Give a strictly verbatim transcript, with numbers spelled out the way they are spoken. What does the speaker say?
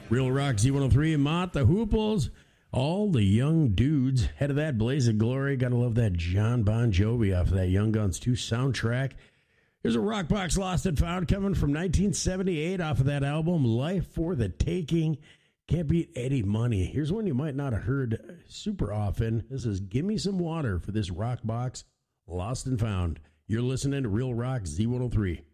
Real Rock Z one oh three, Mott, the Hooples, all the young dudes. Head of that, Blaze of Glory. Gotta love that John Bon Jovi off of that Young Guns two soundtrack. Here's a Rock Box Lost and Found coming from nineteen seventy-eight off of that album, Life for the Taking. Can't beat Eddie Money. Here's one you might not have heard super often. This is Give Me Some Water for this Rock Box Lost and Found. You're listening to Real Rock Z one oh three.